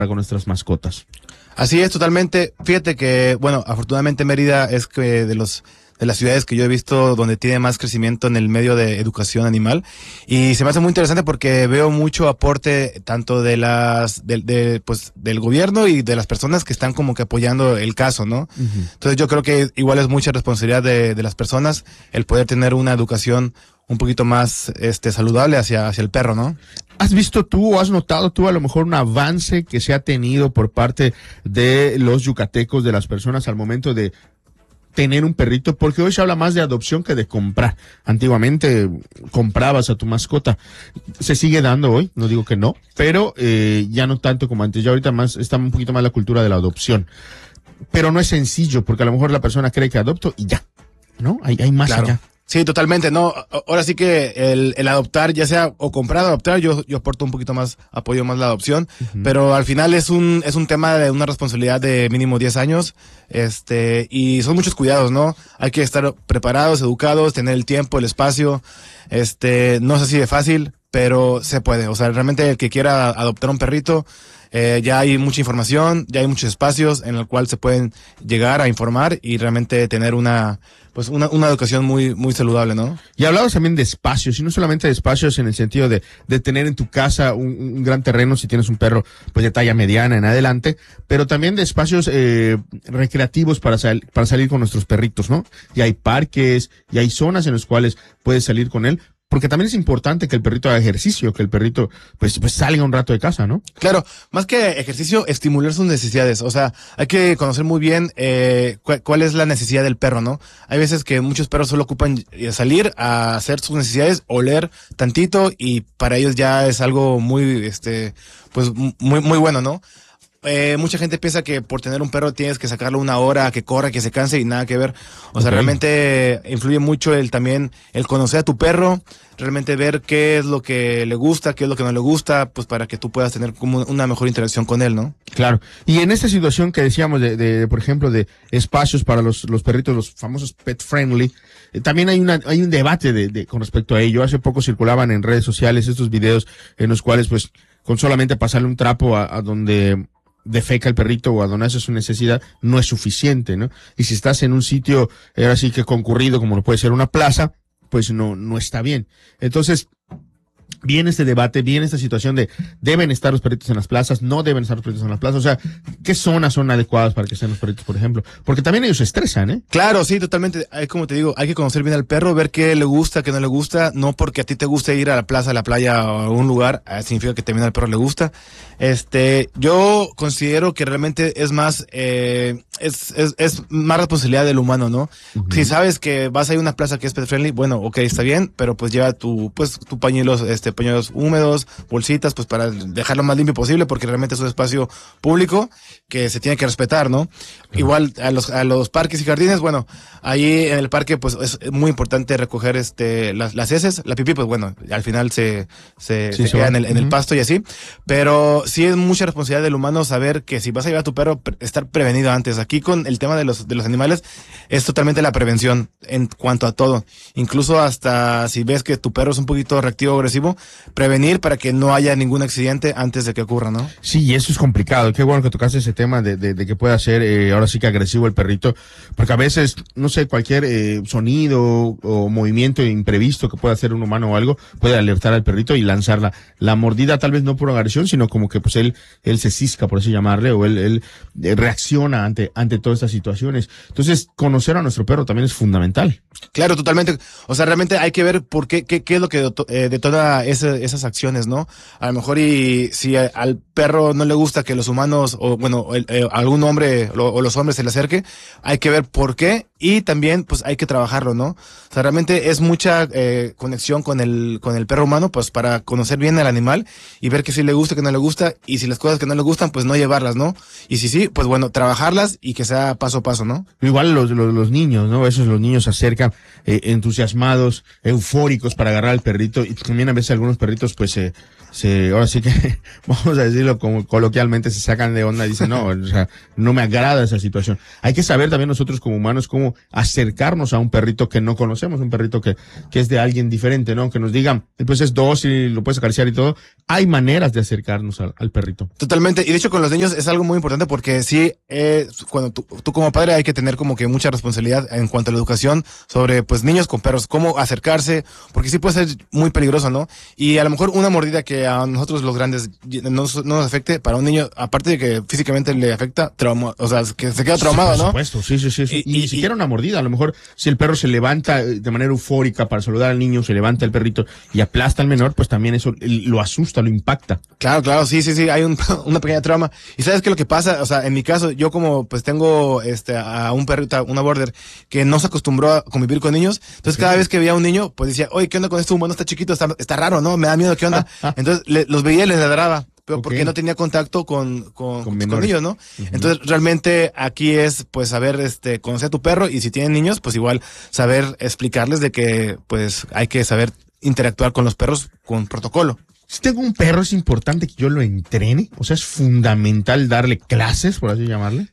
con nuestras mascotas. Así es, totalmente. Fíjate que, bueno, afortunadamente Mérida es que de las ciudades que yo he visto donde tiene más crecimiento en el medio de educación animal, y se me hace muy interesante porque veo mucho aporte tanto de del gobierno y de las personas que están como que apoyando el caso, ¿no? Uh-huh. Entonces yo creo que igual es mucha responsabilidad de las personas el poder tener una educación un poquito más saludable hacia el perro, ¿no? ¿Has visto tú o has notado tú a lo mejor un avance que se ha tenido por parte de los yucatecos, de las personas al momento de tener un perrito? Porque hoy se habla más de adopción que de comprar. Antiguamente comprabas a tu mascota. Se sigue dando hoy, no digo que no, pero ya no tanto como antes. Ya ahorita está un poquito más la cultura de la adopción. Pero no es sencillo, porque a lo mejor la persona cree que adopto y ya, ¿no? Hay más allá. Sí, totalmente, no, ahora sí que el adoptar, ya sea o comprar o adoptar, yo aporto un poquito más, apoyo más la adopción, uh-huh. Pero al final es un tema de una responsabilidad de mínimo 10 años, y son muchos cuidados, ¿no? Hay que estar preparados, educados, tener el tiempo, el espacio, no es así de fácil, pero se puede, o sea, realmente el que quiera adoptar un perrito, ya hay mucha información, ya hay muchos espacios en el cual se pueden llegar a informar y realmente tener una educación muy, muy saludable, ¿no? Y hablabas también de espacios, y no solamente de espacios en el sentido de tener en tu casa un gran terreno si tienes un perro pues de talla mediana en adelante, pero también de espacios recreativos para salir con nuestros perritos, ¿no? Y hay parques, y hay zonas en las cuales puedes salir con él. Porque también es importante que el perrito haga ejercicio, que el perrito pues salga un rato de casa, ¿no? Claro, más que ejercicio, estimular sus necesidades. O sea, hay que conocer muy bien cuál es la necesidad del perro, ¿no? Hay veces que muchos perros solo ocupan salir a hacer sus necesidades, oler tantito, y para ellos ya es algo muy, pues muy, muy bueno, ¿no? Mucha gente piensa que por tener un perro tienes que sacarlo una hora, que corra, que se canse, y nada que ver. O sea, realmente influye mucho también el conocer a tu perro, realmente ver qué es lo que le gusta, qué es lo que no le gusta, pues para que tú puedas tener como una mejor interacción con él, ¿no? Claro. Y en esta situación que decíamos de por ejemplo, de espacios para los perritos, los famosos pet friendly, también hay un debate con respecto a ello. Hace poco circulaban en redes sociales estos videos en los cuales, pues, con solamente pasarle un trapo a donde defeca el perrito o a donde hace su necesidad, no es suficiente, ¿no? Y si estás en un sitio, ahora sí que concurrido, como lo puede ser una plaza, pues no está bien. Entonces, viene este debate, viene esta situación de deben estar los perritos en las plazas, no deben estar los perritos en las plazas. O sea, ¿qué zonas son adecuadas para que estén los perritos, por ejemplo? Porque también ellos se estresan, ¿eh? Claro, sí, totalmente. Como te digo, hay que conocer bien al perro, ver qué le gusta, qué no le gusta. No porque a ti te guste ir a la plaza, a la playa o a algún lugar, significa que también al perro le gusta. Yo considero que realmente es más, es más responsabilidad del humano, ¿no? Uh-huh. Si sabes que vas a ir a una plaza que es pet friendly, bueno, ok, está bien, pero pues lleva tu pañuelos, pañuelos húmedos, bolsitas, pues para dejarlo más limpio posible, porque realmente es un espacio público que se tiene que respetar, ¿no? Uh-huh. Igual a los parques y jardines, bueno, ahí en el parque pues es muy importante recoger las heces, la pipí, pues bueno, al final se queda en el pasto y así, pero sí es mucha responsabilidad del humano saber que si vas a llevar a tu perro, estar prevenido antes. Aquí con el tema de los animales es totalmente la prevención en cuanto a todo, incluso hasta si ves que tu perro es un poquito reactivo o agresivo, prevenir para que no haya ningún accidente antes de que ocurra, ¿no? Sí, y eso es complicado. Qué bueno que tocaste ese tema de que pueda ser ahora sí que agresivo el perrito, porque a veces, no sé, cualquier sonido o movimiento imprevisto que pueda hacer un humano o algo puede alertar al perrito y lanzar la mordida, tal vez no por agresión, sino como que pues él se cisca, por así llamarle, o él reacciona ante todas estas situaciones. Entonces, conocer a nuestro perro también es fundamental. Claro, totalmente. O sea, realmente hay que ver por qué es lo que detona esas acciones, ¿no? A lo mejor y si al perro no le gusta que los humanos, o bueno, algún hombre o los hombres se le acerque, hay que ver por qué, y también pues hay que trabajarlo, ¿no? O sea, realmente es mucha conexión con el perro humano, pues para conocer bien al animal y ver que sí le gusta, que no le gusta, y si las cosas que no le gustan, pues no llevarlas, ¿no? Y si sí, pues bueno, trabajarlas y que sea paso a paso, ¿no? Igual los niños, ¿no? A veces los niños se acercan entusiasmados, eufóricos para agarrar al perrito, y también a veces algunos perritos pues ahora sí que, vamos a decirlo como coloquialmente, se sacan de onda y dicen, no, o sea, no me agrada esa situación. Hay que saber también nosotros como humanos cómo acercarnos a un perrito que no conocemos, un perrito que es de alguien diferente, ¿no? Que nos digan, pues es dócil, lo puedes acariciar y todo. Hay maneras de acercarnos al perrito. Totalmente, y de hecho con los niños es algo muy importante porque sí, cuando tú como padre hay que tener como que mucha responsabilidad en cuanto a la educación sobre pues niños con perros, cómo acercarse, porque sí puede ser muy peligroso, ¿no? Y a lo mejor una mordida que a nosotros los grandes no nos afecte, para un niño, aparte de que físicamente le afecta, trauma, o sea, que se queda traumado, ¿no? Por supuesto, sí. Y ni siquiera una mordida, a lo mejor si el perro se levanta de manera eufórica para saludar al niño, se levanta el perrito y aplasta al menor, pues también eso lo asusta, lo impacta. Claro, sí, hay una pequeña trauma. Y sabes qué lo que pasa, o sea, en mi caso, yo como pues tengo a un perrito, una border, que no se acostumbró a convivir con niños, entonces cada vez que veía a un niño, pues decía, oye, ¿qué onda con este humano? Está chiquito, está raro, ¿no? Me da miedo, ¿qué onda? Entonces los veía y les ladraba, pero porque no tenía contacto con niños, ¿no? Uh-huh. Entonces realmente aquí es pues saber conocer a tu perro, y si tienen niños, pues igual saber explicarles de que pues hay que saber interactuar con los perros con protocolo. Si tengo un perro, es importante que yo lo entrene, o sea, es fundamental darle clases, por así llamarle.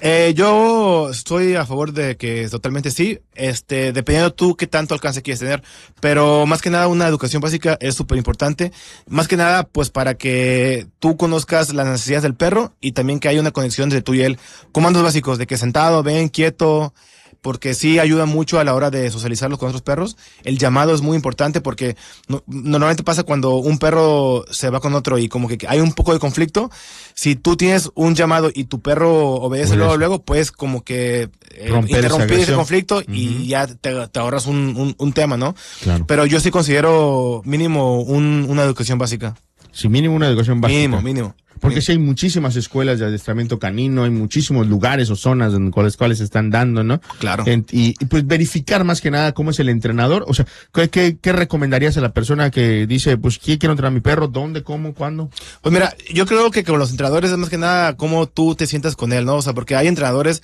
Yo estoy a favor de que totalmente sí, dependiendo tú qué tanto alcance quieres tener, pero más que nada una educación básica es súper importante, más que nada pues para que tú conozcas las necesidades del perro y también que haya una conexión entre tú y él, comandos básicos de que sentado, ven, quieto, porque sí ayuda mucho a la hora de socializarlos con otros perros. El llamado es muy importante porque normalmente pasa cuando un perro se va con otro y como que hay un poco de conflicto. Si tú tienes un llamado y tu perro obedece luego, puedes como que interrumpir ese conflicto. Uh-huh. Y ya te ahorras un tema, ¿no? Claro. Pero yo sí considero mínimo una educación básica. Sí, mínimo una educación básica. Mínimo. Porque sí hay muchísimas escuelas de adiestramiento canino, hay muchísimos lugares o zonas en las cuales se están dando, ¿no? Claro. Y pues verificar más que nada cómo es el entrenador. O sea, ¿qué recomendarías a la persona que dice, pues, quiero entrenar a mi perro? ¿Dónde? ¿Cómo? ¿Cuándo? Pues mira, yo creo que con los entrenadores es más que nada cómo tú te sientas con él, ¿no? O sea, porque hay entrenadores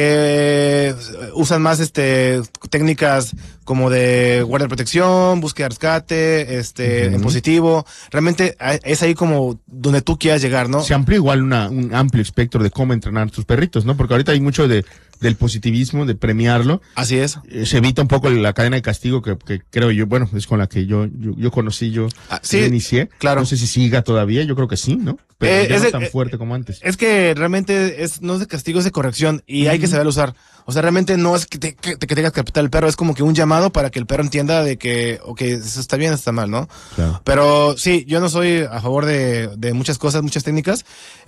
que usan más técnicas como de guardia de protección, búsqueda de rescate, uh-huh. En positivo. Realmente es ahí como donde tú quieras llegar, ¿no? Se amplía igual un amplio espectro de cómo entrenar a tus perritos, ¿no? Porque ahorita hay mucho del positivismo, de premiarlo. Así es. Se evita un poco la cadena de castigo que creo yo, bueno, es con la que yo conocí, yo inicié. Claro. No sé si siga todavía, yo creo que sí, ¿no? Pero ya no tan fuerte como antes. Es que realmente no es de castigo, es de corrección y hay que saber usar. O sea, realmente no es que tengas que apretar el perro, es como que un llamado para que el perro entienda de que, okay, eso está bien, está mal, ¿no? Claro. Pero sí, yo no soy a favor de muchas cosas, muchas técnicas,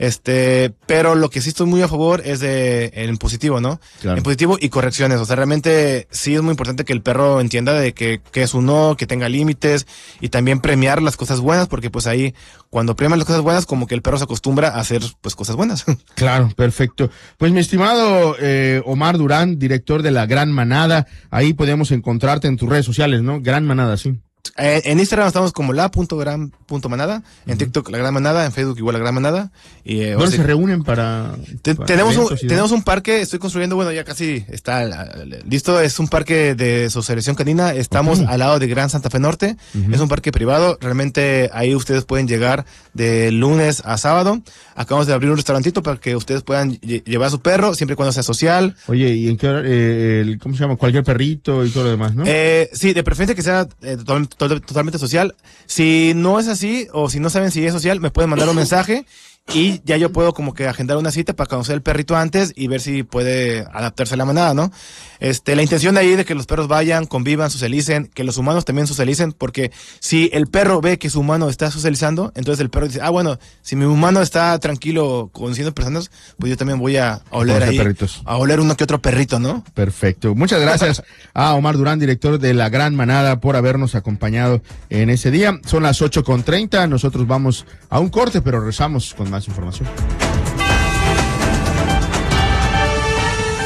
pero lo que sí estoy muy a favor es en positivo, ¿no? Claro. En positivo y correcciones. O sea, realmente sí es muy importante que el perro entienda de que es un no, que tenga límites y también premiar las cosas buenas, porque pues ahí, cuando premian las cosas buenas, como que el perro se acostumbra a hacer pues cosas buenas. Claro, perfecto. Pues mi estimado Omar Durán, director de La Gran Manada, ahí podemos encontrarte en tus redes sociales, ¿no? Gran Manada, sí. En Instagram estamos como la.gran.manada, en TikTok La Gran Manada, en Facebook igual La Gran Manada. ¿Dónde se reúnen para tenemos un parque, estoy construyendo, bueno, ya casi está listo, es un parque de socialización canina, estamos al lado de Gran Santa Fe Norte, es un parque privado, realmente ahí ustedes pueden llegar de lunes a sábado, acabamos de abrir un restaurantito para que ustedes puedan llevar a su perro, siempre y cuando sea social. Oye, ¿y en qué hora, cómo se llama? Cualquier perrito y todo lo demás, ¿no? Sí, de preferencia que sea totalmente social. Si no es así, o si no saben si es social, me pueden mandar un mensaje y ya yo puedo como que agendar una cita para conocer el perrito antes y ver si puede adaptarse a la manada, ¿no? La intención de ahí de que los perros vayan, convivan, socialicen, que los humanos también socialicen, porque si el perro ve que su humano está socializando, entonces el perro dice, bueno, si mi humano está tranquilo conociendo personas, pues yo también voy a oler ahí, a oler uno que otro perrito, ¿no? Perfecto. Muchas gracias a Omar Durán, director de La Gran Manada, por habernos acompañado en ese día. Son las 8:30, nosotros vamos a un corte, pero regresamos con más información.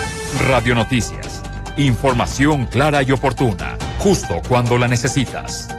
Radio Noticias. Información clara y oportuna, justo cuando la necesitas.